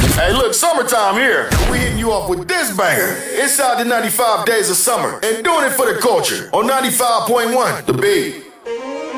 Hey, look, summertime here. We hitting you off with this banger. Inside the 95 Days of Summer. And doing it for the culture on 95.1 The Beat.